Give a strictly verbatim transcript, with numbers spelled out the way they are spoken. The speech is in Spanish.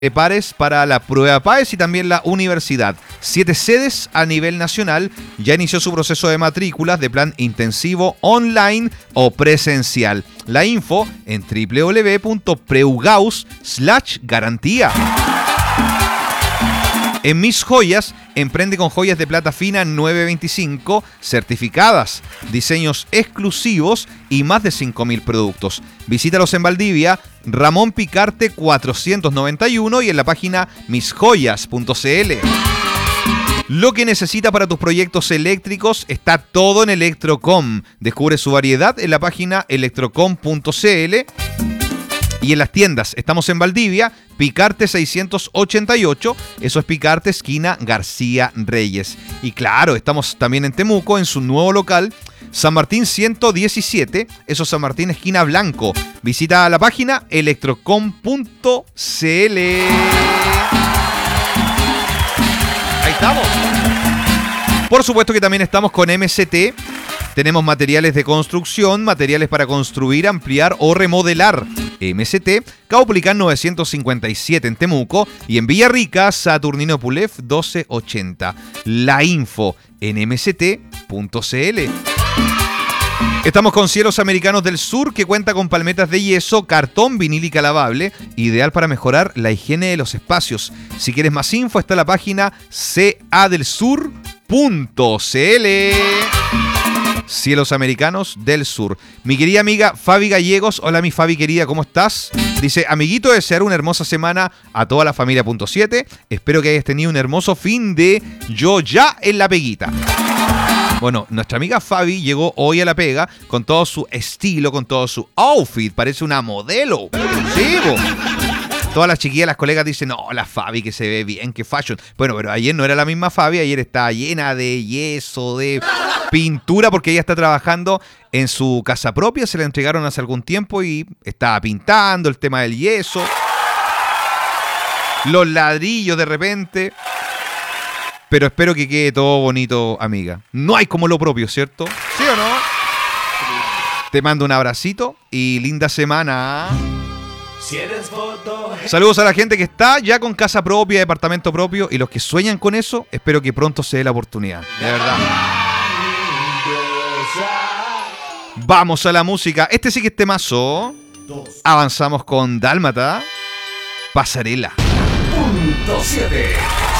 prepares para la prueba PAES y también la universidad. Siete sedes a nivel nacional. Ya inició su proceso de matrículas de plan intensivo online o presencial. La info en doble u doble u doble u punto preugaus slash garantía. En Mis Joyas, emprende con joyas de plata fina nueve veinticinco, certificadas, diseños exclusivos y más de cinco mil productos. Visítalos en Valdivia, Ramón Picarte cuatrocientos noventa y uno y en la página mis joyas punto c l. Lo que necesita para tus proyectos eléctricos está todo en Electrocom. Descubre su variedad en la página electrocom punto c l. Y en las tiendas, estamos en Valdivia, Picarte seiscientos ochenta y ocho, eso es Picarte, esquina García Reyes. Y claro, estamos también en Temuco, en su nuevo local, San Martín ciento diecisiete, eso es San Martín, esquina Blanco. Visita la página electrocom punto c l. Ahí estamos. Por supuesto que también estamos con M C T. Tenemos materiales de construcción, materiales para construir, ampliar o remodelar. M C T, Caupolicán novecientos cincuenta y siete en Temuco y en Villarrica, Saturnino Pulef doce ochenta. La info en m c t punto c l. Estamos con Cielos Americanos del Sur, que cuenta con palmetas de yeso, cartón, vinílica lavable, ideal para mejorar la higiene de los espacios. Si quieres más info, está la página c a del sur punto c l. Cielos Americanos del Sur. Mi querida amiga Fabi Gallegos. Hola, mi Fabi querida, ¿cómo estás? Dice, amiguito, desear una hermosa semana a toda la familia punto siete. Espero que hayas tenido un hermoso fin de yo ya en la peguita. Bueno, nuestra amiga Fabi llegó hoy a la pega con todo su estilo, con todo su outfit. Parece una modelo. Sí, bo. Todas las chiquillas, las colegas dicen, no, la Fabi que se ve bien, que fashion. Bueno, pero ayer no era la misma Fabi, ayer estaba llena de yeso, de pintura, porque ella está trabajando en su casa propia, se la entregaron hace algún tiempo y estaba pintando el tema del yeso, los ladrillos de repente. Pero espero que quede todo bonito, amiga. No hay como lo propio, ¿cierto? ¿Sí o no? Te mando un abracito y linda semana. Saludos a la gente que está ya con casa propia, departamento propio y los que sueñan con eso, espero que pronto se dé la oportunidad. De verdad. Vamos a la música. Este sí que es temazo. Avanzamos con Dálmata. Pasarela. Punto siete.